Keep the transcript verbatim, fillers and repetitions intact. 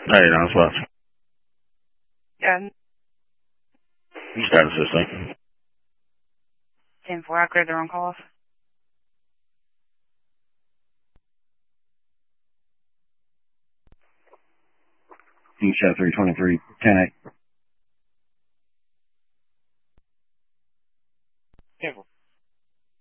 Hey, Don Spots. Good. Status this thing. ten four, I cleared the wrong calls. You shot three twenty-three, ten eight.